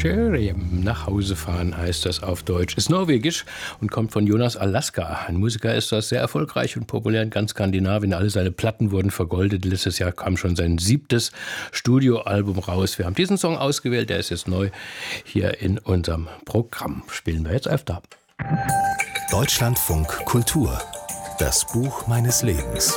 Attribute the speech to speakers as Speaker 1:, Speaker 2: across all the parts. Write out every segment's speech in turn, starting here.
Speaker 1: Jerem, nach Hause fahren heißt das auf Deutsch. Ist norwegisch und kommt von Jonas Alaska. Ein Musiker ist das, sehr erfolgreich und populär in ganz Skandinavien. Alle seine Platten wurden vergoldet. Letztes Jahr kam schon sein 7. Studioalbum raus. Wir haben diesen Song ausgewählt, der ist jetzt neu hier in unserem Programm. Spielen wir jetzt öfter.
Speaker 2: Deutschlandfunk Kultur. Das Buch meines Lebens.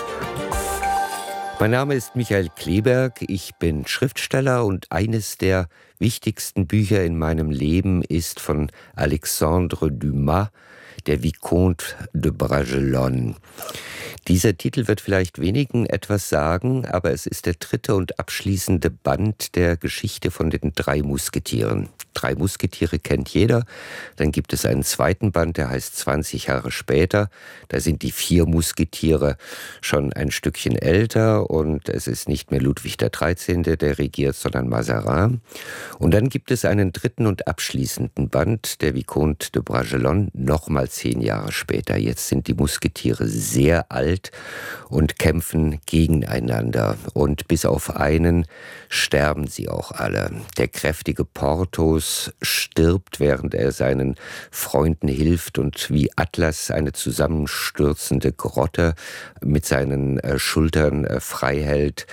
Speaker 3: Mein Name ist Michael Kleeberg, ich bin Schriftsteller und eines der wichtigsten Bücher in meinem Leben ist von Alexandre Dumas, der Vicomte de Bragelonne. Dieser Titel wird vielleicht wenigen etwas sagen, aber es ist der 3. und abschließende Band der Geschichte von den 3 Musketieren. 3 Musketiere kennt jeder. Dann gibt es einen 2. Band, der heißt 20 Jahre später. Da sind die 4 Musketiere schon ein Stückchen älter und es ist nicht mehr Ludwig XIII., der regiert, sondern Mazarin. Und dann gibt es einen 3. und abschließenden Band, der Vicomte de Bragelonne, nochmal 10 Jahre später. Jetzt sind die Musketiere sehr alt und kämpfen gegeneinander. Und bis auf einen sterben sie auch alle. Der kräftige Porthos stirbt, während er seinen Freunden hilft und wie Atlas eine zusammenstürzende Grotte mit seinen Schultern frei hält.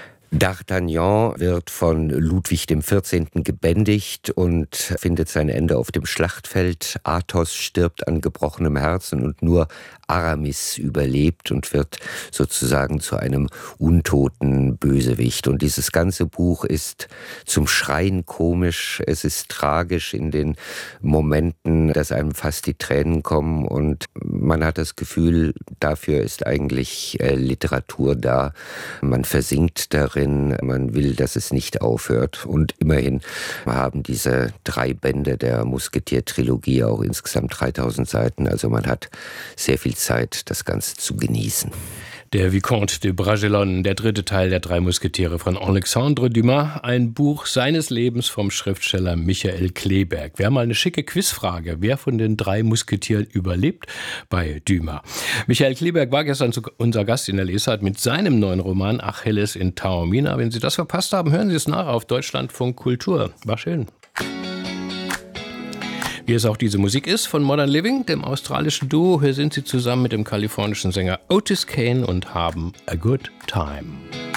Speaker 3: D'Artagnan wird von Ludwig XIV. Gebändigt und findet sein Ende auf dem Schlachtfeld. Athos stirbt an gebrochenem Herzen und nur Aramis überlebt und wird sozusagen zu einem untoten Bösewicht. Und dieses ganze Buch ist zum Schreien komisch, es ist tragisch in den Momenten, dass einem fast die Tränen kommen und man hat das Gefühl, dafür ist eigentlich Literatur da. Man versinkt darin, man will, dass es nicht aufhört. Und immerhin haben diese 3 Bände der Musketier-Trilogie auch insgesamt 3000 Seiten. Also man hat sehr viel Zeit, das Ganze zu genießen.
Speaker 1: Der Vicomte de Bragelonne, der 3. Teil der 3 Musketiere von Alexandre Dumas, ein Buch seines Lebens vom Schriftsteller Michael Kleeberg. Wir haben mal eine schicke Quizfrage. Wer von den 3 Musketieren überlebt bei Dumas? Michael Kleeberg war gestern unser Gast in der Lesart mit seinem neuen Roman Achilles in Taormina. Wenn Sie das verpasst haben, hören Sie es nach auf Deutschlandfunk Kultur. War schön. Wie es auch diese Musik ist von Modern Living, dem australischen Duo. Hier sind sie zusammen mit dem kalifornischen Sänger Otis Kane und haben A Good Time.